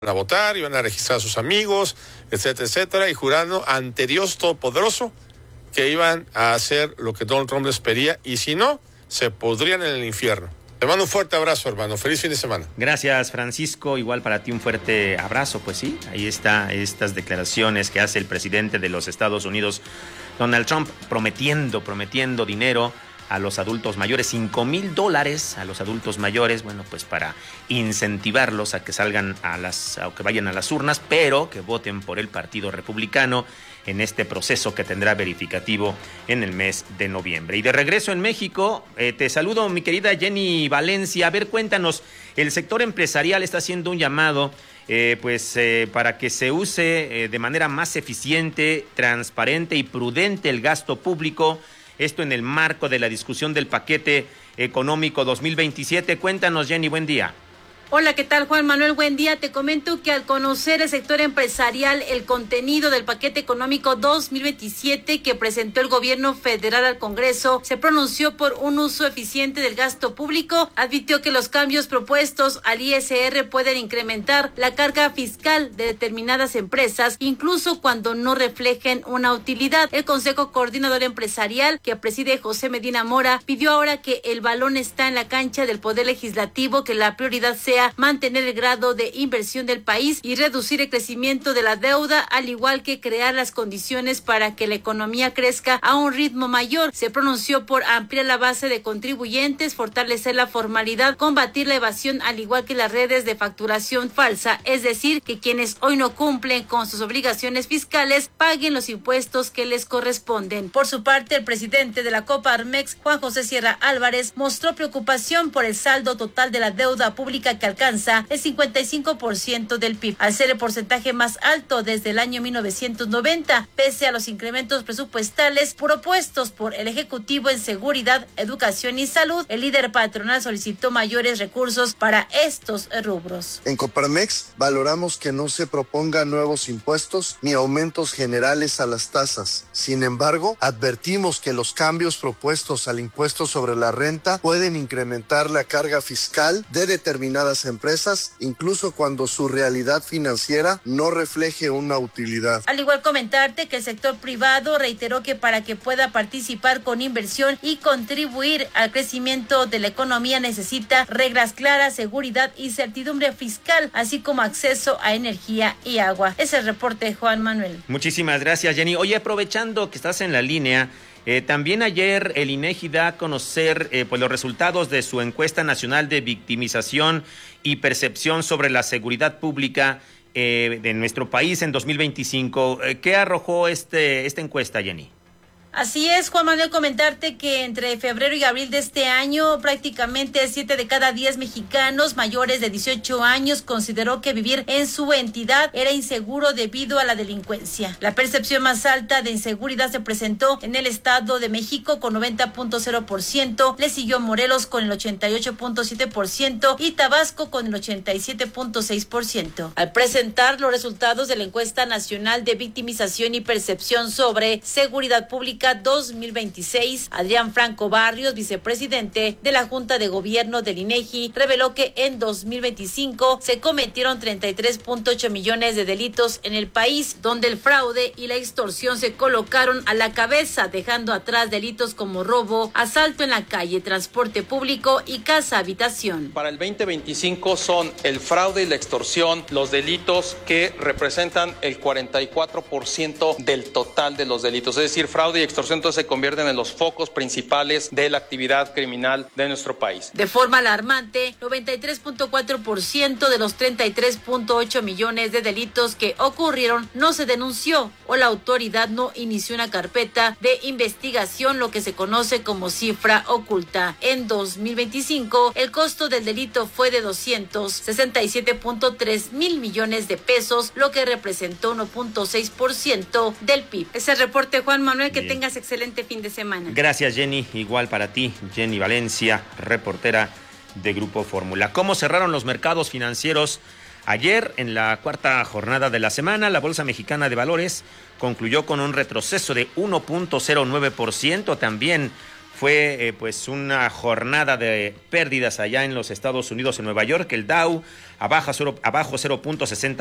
a votar, iban a registrar a sus amigos, etcétera, etcétera, y jurando ante Dios Todopoderoso que iban a hacer lo que Donald Trump les pedía, y si no, se podrían en el infierno. Te mando un fuerte abrazo, hermano. Feliz fin de semana. Gracias, Francisco. Igual para ti un fuerte abrazo. Pues sí, ahí está estas declaraciones que hace el presidente de los Estados Unidos, Donald Trump, prometiendo dinero a los adultos mayores, $5,000 a los adultos mayores, bueno, pues para incentivarlos a que salgan o que vayan a las urnas, pero que voten por el Partido Republicano en este proceso que tendrá verificativo en el mes de noviembre. Y de regreso en México, te saludo, mi querida Jenny Valencia. A ver, cuéntanos, el sector empresarial está haciendo un llamado para que se use de manera más eficiente, transparente y prudente el gasto público. Esto en el marco de la discusión del paquete económico 2027. Cuéntanos, Jenny, buen día. Hola, ¿qué tal, Juan Manuel? Buen día. Te comento que al conocer el sector empresarial el contenido del paquete económico 2027 que presentó el gobierno federal al Congreso, se pronunció por un uso eficiente del gasto público. Advirtió que los cambios propuestos al ISR pueden incrementar la carga fiscal de determinadas empresas, incluso cuando no reflejen una utilidad. El Consejo Coordinador Empresarial, que preside José Medina Mora, pidió ahora que el balón está en la cancha del Poder Legislativo, que la prioridad sea mantener el grado de inversión del país y reducir el crecimiento de la deuda, al igual que crear las condiciones para que la economía crezca a un ritmo mayor. Se pronunció por ampliar la base de contribuyentes, fortalecer la formalidad, combatir la evasión, al igual que las redes de facturación falsa, es decir, que quienes hoy no cumplen con sus obligaciones fiscales paguen los impuestos que les corresponden. Por su parte, el presidente de la Coparmex, Juan José Sierra Álvarez, mostró preocupación por el saldo total de la deuda pública que alcanza el 55% del PIB, al ser el porcentaje más alto desde el año 1990, pese a los incrementos presupuestales propuestos por el Ejecutivo en seguridad, educación y salud. El líder patronal solicitó mayores recursos para estos rubros. En Coparmex valoramos que no se propongan nuevos impuestos ni aumentos generales a las tasas. Sin embargo, advertimos que los cambios propuestos al impuesto sobre la renta pueden incrementar la carga fiscal de determinadas empresas, incluso cuando su realidad financiera no refleje una utilidad. Al igual, comentarte que el sector privado reiteró que para que pueda participar con inversión y contribuir al crecimiento de la economía necesita reglas claras, seguridad y certidumbre fiscal, así como acceso a energía y agua. Es el reporte, Juan Manuel. Muchísimas gracias, Jenny. Oye, aprovechando que estás en la línea, también ayer el INEGI da a conocer los resultados de su encuesta nacional de victimización y percepción sobre la seguridad pública de nuestro país en 2025. ¿Qué arrojó esta encuesta, Jenny? Así es, Juan Manuel, comentarte que entre febrero y abril de este año, prácticamente 7 de cada 10 mexicanos mayores de 18 años consideró que vivir en su entidad era inseguro debido a la delincuencia. La percepción más alta de inseguridad se presentó en el Estado de México con 90.0%, le siguió Morelos con el 88.7% y Tabasco con el 87.6%. Al presentar los resultados de la encuesta nacional de victimización y percepción sobre seguridad pública 2026, Adrián Franco Barrios, vicepresidente de la Junta de Gobierno del INEGI, reveló que en 2025 se cometieron 33.8 millones de delitos en el país, donde el fraude y la extorsión se colocaron a la cabeza, dejando atrás delitos como robo, asalto en la calle, transporte público y casa-habitación. Para el 2025 son el fraude y la extorsión los delitos que representan el 44% del total de los delitos, es decir, fraude y extorsión entonces se convierten en los focos principales de la actividad criminal de nuestro país. De forma alarmante, 93.4% de los 33.8 millones de delitos que ocurrieron no se denunció o la autoridad no inició una carpeta de investigación, lo que se conoce como cifra oculta. En 2025, el costo del delito fue de 267.3 mil millones de pesos, lo que representó 1.6% del PIB. Ese reporte, Juan Manuel, que tengas excelente fin de semana. Gracias, Jenny. Igual para ti, Jenny Valencia, reportera de Grupo Fórmula. ¿Cómo cerraron los mercados financieros ayer en la cuarta jornada de la semana? La Bolsa Mexicana de Valores concluyó con un retroceso de 1.09%. También Fue pues una jornada de pérdidas allá en los Estados Unidos, en Nueva York. El Dow abajo 0.60%,